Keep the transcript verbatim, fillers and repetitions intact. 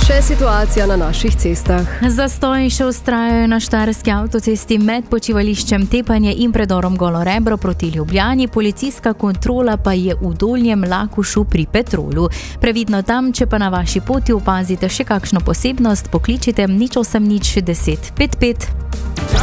Še situacija na naših cestah. Zastoji še vztrajajo na štajerski avtocesti med počivališčem Tepanje in predorom Golo Rebro proti Ljubljani. Policijska kontrola pa je v Dolnjem Lakušu pri Petrolu. Previdno tam, če pa na vaši poti opazite še kakšno posebnost, pokličite nič osem nič deset pet pet.